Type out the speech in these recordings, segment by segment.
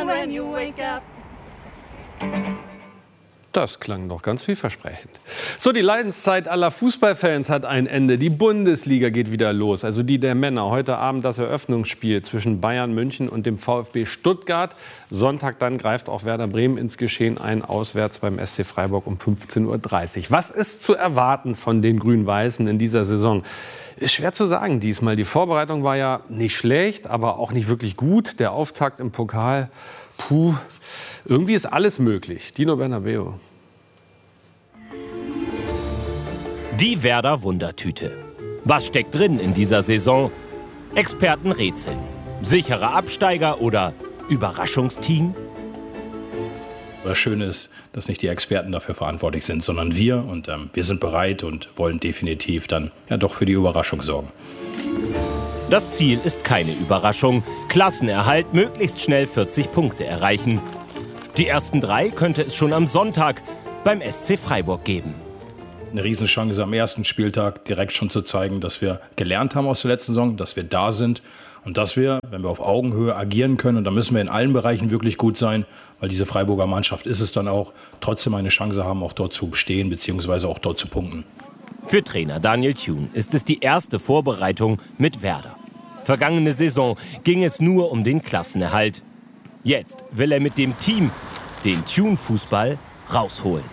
again when you wake up. Das klang doch ganz vielversprechend. So, die Leidenszeit aller Fußballfans hat ein Ende. Die Bundesliga geht wieder los, also die der Männer. Heute Abend das Eröffnungsspiel zwischen Bayern München und dem VfB Stuttgart. Sonntag dann greift auch Werder Bremen ins Geschehen ein, auswärts beim SC Freiburg um 15:30 Uhr. Was ist zu erwarten von den Grün-Weißen in dieser Saison? Ist schwer zu sagen diesmal. Die Vorbereitung war ja nicht schlecht, aber auch nicht wirklich gut. Der Auftakt im Pokal, irgendwie ist alles möglich. Dino Bernabeu. Die Werder Wundertüte. Was steckt drin in dieser Saison? Experten rätseln. Sicherer Absteiger oder Überraschungsteam? Das Schöne ist, dass nicht die Experten dafür verantwortlich sind, sondern wir. Und wir sind bereit und wollen definitiv dann ja doch für die Überraschung sorgen. Das Ziel ist keine Überraschung. Klassenerhalt, möglichst schnell 40 Punkte erreichen. Die ersten 3 könnte es schon am Sonntag beim SC Freiburg geben. Eine Riesenchance am ersten Spieltag direkt schon zu zeigen, dass wir gelernt haben aus der letzten Saison, dass wir da sind und dass wir, wenn wir auf Augenhöhe agieren können, und da müssen wir in allen Bereichen wirklich gut sein, weil diese Freiburger Mannschaft ist es dann auch, trotzdem eine Chance haben, auch dort zu bestehen bzw. auch dort zu punkten. Für Trainer Daniel Thune ist es die erste Vorbereitung mit Werder. Vergangene Saison ging es nur um den Klassenerhalt. Jetzt will er mit dem Team den Thune-Fußball rausholen.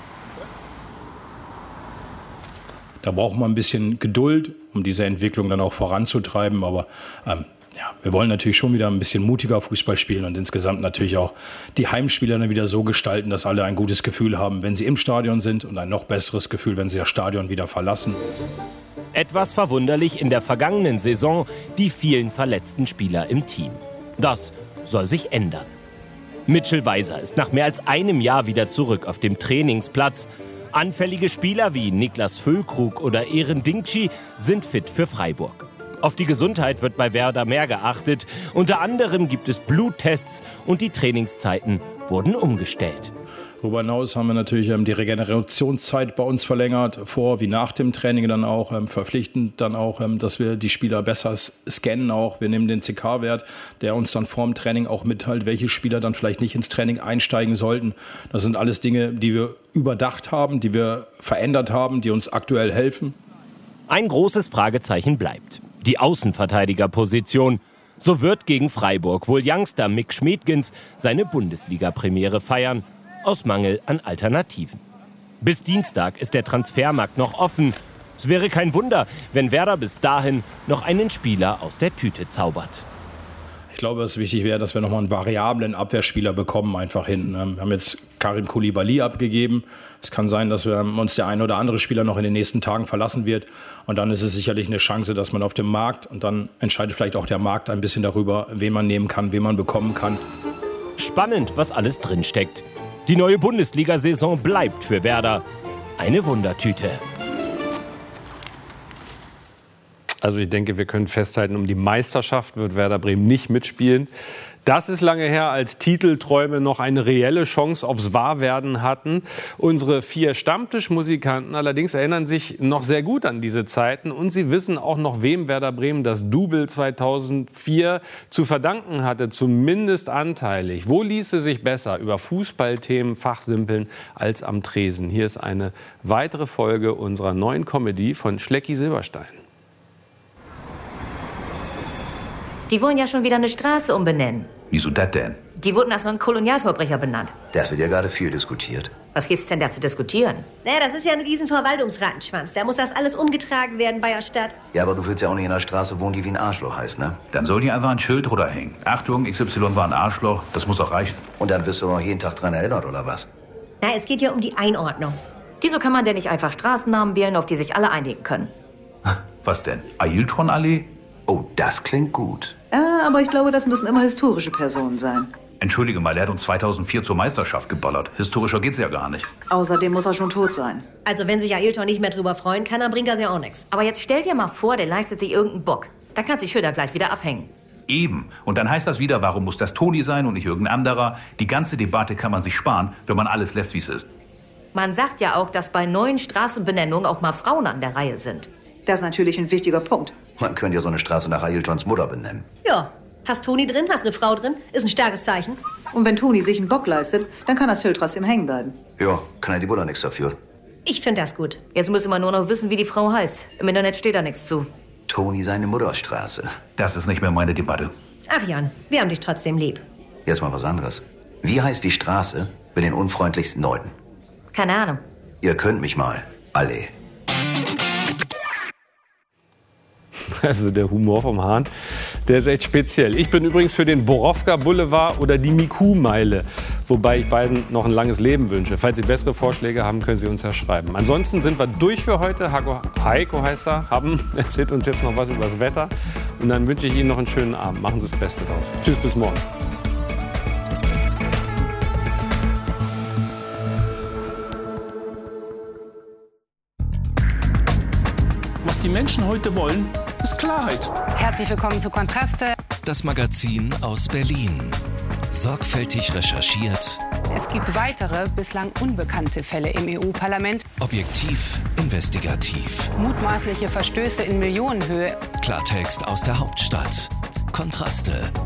Da braucht man ein bisschen Geduld, um diese Entwicklung dann auch voranzutreiben. Aber wir wollen natürlich schon wieder ein bisschen mutiger Fußball spielen und insgesamt natürlich auch die Heimspieler dann wieder so gestalten, dass alle ein gutes Gefühl haben, wenn sie im Stadion sind, und ein noch besseres Gefühl, wenn sie das Stadion wieder verlassen. Etwas verwunderlich in der vergangenen Saison die vielen verletzten Spieler im Team. Das soll sich ändern. Mitchell Weiser ist nach mehr als einem Jahr wieder zurück auf dem Trainingsplatz. Anfällige Spieler wie Niklas Füllkrug oder Eren Dinkci sind fit für Freiburg. Auf die Gesundheit wird bei Werder mehr geachtet. Unter anderem gibt es Bluttests und die Trainingszeiten wurden umgestellt. Darüber hinaus haben wir natürlich die Regenerationszeit bei uns verlängert, vor wie nach dem Training dann auch, verpflichtend dann auch, dass wir die Spieler besser scannen auch. Wir nehmen den CK-Wert, der uns dann vorm Training auch mitteilt, welche Spieler dann vielleicht nicht ins Training einsteigen sollten. Das sind alles Dinge, die wir überdacht haben, die wir verändert haben, die uns aktuell helfen. Ein großes Fragezeichen bleibt: die Außenverteidigerposition. So wird gegen Freiburg wohl Youngster Mick Schmedgens seine Bundesliga-Premiere feiern. Aus Mangel an Alternativen. Bis Dienstag ist der Transfermarkt noch offen. Es wäre kein Wunder, wenn Werder bis dahin noch einen Spieler aus der Tüte zaubert. Ich glaube, dass es wichtig wäre, dass wir nochmal einen variablen Abwehrspieler bekommen, einfach hinten. Wir haben jetzt Karim Koulibaly abgegeben. Es kann sein, dass wir uns der ein oder andere Spieler noch in den nächsten Tagen verlassen wird. Und dann ist es sicherlich eine Chance, dass man auf dem Markt, und dann entscheidet vielleicht auch der Markt ein bisschen darüber, wen man nehmen kann, wen man bekommen kann. Spannend, was alles drinsteckt. Die neue Bundesliga-Saison bleibt für Werder eine Wundertüte. Also ich denke, wir können festhalten, um die Meisterschaft wird Werder Bremen nicht mitspielen. Das ist lange her, als Titelträume noch eine reelle Chance aufs Wahrwerden hatten. Unsere 4 Stammtischmusikanten allerdings erinnern sich noch sehr gut an diese Zeiten. Und sie wissen auch noch, wem Werder Bremen das Double 2004 zu verdanken hatte, zumindest anteilig. Wo ließe sich besser über Fußballthemen fachsimpeln als am Tresen? Hier ist eine weitere Folge unserer neuen Comedy von Schlecki Silberstein. Die wollen ja schon wieder eine Straße umbenennen. Wieso das denn? Die wurden nach so einem Kolonialverbrecher benannt. Das wird ja gerade viel diskutiert. Was gibt's denn da zu diskutieren? Naja, das ist ja ein riesen Verwaltungsrattenschwanz. Da muss das alles umgetragen werden bei der Stadt. Ja, aber du willst ja auch nicht in einer Straße wohnen, die wie ein Arschloch heißt, ne? Dann soll hier einfach ein Schild drunter hängen. Achtung, XY war ein Arschloch, das muss auch reichen. Und dann wirst du noch jeden Tag dran erinnert, oder was? Na, es geht ja um die Einordnung. Wieso kann man denn nicht einfach Straßennamen wählen, auf die sich alle einigen können? Was denn? Ailton-Allee? Oh, das klingt gut. Ja, aber ich glaube, das müssen immer historische Personen sein. Entschuldige mal, er hat uns 2004 zur Meisterschaft geballert. Historischer geht's ja gar nicht. Außerdem muss er schon tot sein. Also wenn sich Ailton nicht mehr drüber freuen kann, dann bringt das ja auch nichts. Aber jetzt stell dir mal vor, der leistet sich irgendeinen Bock. Da kann sich Schütter gleich wieder abhängen. Eben. Und dann heißt das wieder, warum muss das Toni sein und nicht irgendein anderer? Die ganze Debatte kann man sich sparen, wenn man alles lässt, wie es ist. Man sagt ja auch, dass bei neuen Straßenbenennungen auch mal Frauen an der Reihe sind. Das ist natürlich ein wichtiger Punkt. Man könnte ja so eine Straße nach Ailtons Mutter benennen. Ja, hast Toni drin, hast eine Frau drin, ist ein starkes Zeichen. Und wenn Toni sich einen Bock leistet, dann kann das Schild trotzdem hängen bleiben. Ja, kann ja die Buller nichts dafür. Ich finde das gut. Jetzt müssen wir nur noch wissen, wie die Frau heißt. Im Internet steht da nichts zu. Toni seine Mutterstraße. Das ist nicht mehr meine Debatte. Ach Jan, wir haben dich trotzdem lieb. Jetzt mal was anderes. Wie heißt die Straße mit den unfreundlichsten Leuten? Keine Ahnung. Ihr könnt mich mal. Alle. Also der Humor vom Hahn, der ist echt speziell. Ich bin übrigens für den Borowka Boulevard oder die Miku-Meile, wobei ich beiden noch ein langes Leben wünsche. Falls Sie bessere Vorschläge haben, können Sie uns ja schreiben. Ansonsten sind wir durch für heute. Heiko heißt er, erzählt uns jetzt noch was über das Wetter. Und dann wünsche ich Ihnen noch einen schönen Abend. Machen Sie das Beste draus. Tschüss, bis morgen. Was die Menschen heute wollen, ist Klarheit. Herzlich willkommen zu Kontraste. Das Magazin aus Berlin. Sorgfältig recherchiert. Es gibt weitere, bislang unbekannte Fälle im EU-Parlament. Objektiv, investigativ. Mutmaßliche Verstöße in Millionenhöhe. Klartext aus der Hauptstadt. Kontraste.